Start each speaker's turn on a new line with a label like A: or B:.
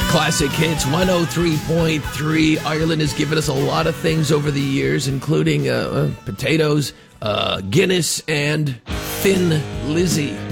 A: Classic Hits 103.3. Ireland has given us a lot of things over the years, including potatoes, Guinness, and Thin Lizzy.